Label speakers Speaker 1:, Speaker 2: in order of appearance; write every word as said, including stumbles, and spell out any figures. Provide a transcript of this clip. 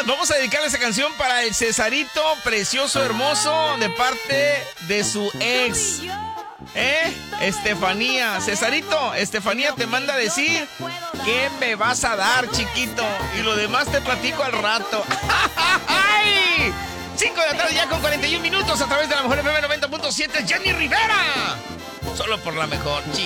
Speaker 1: vamos a dedicarle esa canción para el Cesarito, precioso, hermoso, de parte de su ex. ¿Eh? Estefanía. Cesarito, Estefanía te manda a decir ¿qué me vas a dar, chiquito? Y lo demás te platico al rato. ¡Ay! cinco de la tarde ya con cuarenta y un minutos a través de la Mejor F M noventa punto siete. Jenny Rivera. Solo por la mejor, chico.